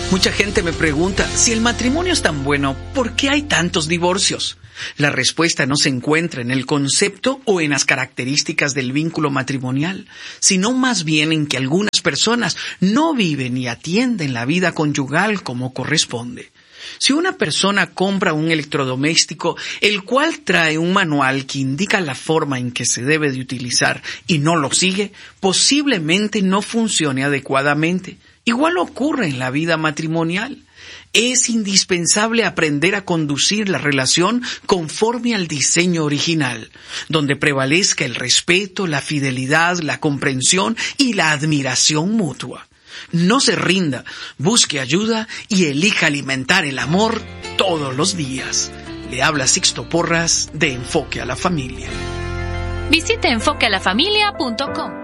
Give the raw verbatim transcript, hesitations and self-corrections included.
Mucha gente me pregunta, si el matrimonio es tan bueno, ¿por qué hay tantos divorcios? La respuesta no se encuentra en el concepto o en las características del vínculo matrimonial, sino más bien en que algunas personas no viven y atienden la vida conyugal como corresponde. Si una persona compra un electrodoméstico, el cual trae un manual que indica la forma en que se debe de utilizar y no lo sigue, posiblemente no funcione adecuadamente. Igual ocurre en la vida matrimonial. Es indispensable aprender a conducir la relación conforme al diseño original, donde prevalezca el respeto, la fidelidad, la comprensión y la admiración mutua. No se rinda, busque ayuda y elija alimentar el amor todos los días. Le habla Sixto Porras de Enfoque a la Familia. Visite enfoque a la familia punto com.